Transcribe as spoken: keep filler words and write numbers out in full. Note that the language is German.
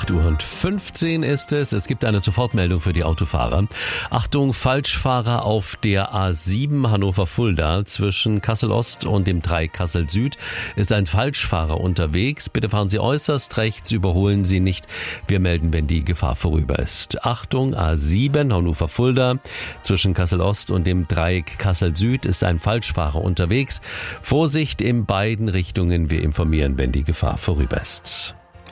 acht Uhr fünfzehn ist es. Es gibt eine Sofortmeldung für die Autofahrer. Achtung, Falschfahrer auf der A sieben Hannover-Fulda zwischen Kassel-Ost und dem Dreieck Kassel-Süd ist ein Falschfahrer unterwegs. Bitte fahren Sie äußerst rechts, überholen Sie nicht. Wir melden, wenn die Gefahr vorüber ist. Achtung, A sieben Hannover-Fulda zwischen Kassel-Ost und dem Dreieck Kassel-Süd ist ein Falschfahrer unterwegs. Vorsicht in beiden Richtungen. Wir informieren, wenn die Gefahr vorüber ist.